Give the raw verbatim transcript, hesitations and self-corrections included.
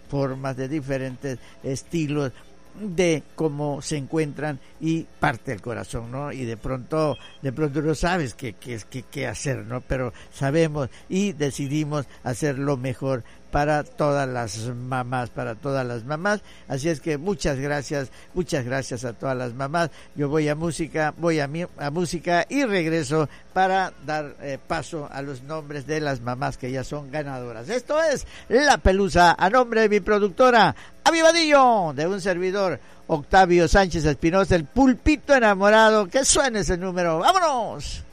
formas, de diferentes estilos, de cómo se encuentran y parte el corazón, ¿no? Y de pronto, de pronto no sabes qué, qué, qué, qué hacer, ¿no? Pero sabemos y decidimos hacer lo mejor para todas las mamás, para todas las mamás. Así es que muchas gracias, muchas gracias a todas las mamás. Yo voy a música, voy a, mi, a música y regreso para dar eh, paso a los nombres de las mamás que ya son ganadoras. Esto es La Pelusa, a nombre de mi productora, Avivadillo, de un servidor, Octavio Sánchez Espinosa, el pulpito enamorado. Que suene ese número. ¡Vámonos!